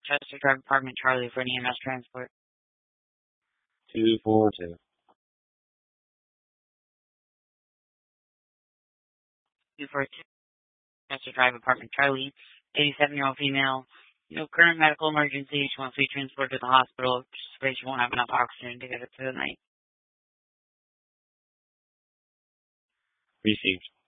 Chester Drive Apartment Charlie for an EMS transport. 242. 242. Chester Drive Apartment Charlie. 87-year-old female. No current medical emergency. She wants to be transported to the hospital. Just afraid she won't have enough oxygen to get her through the night. Received.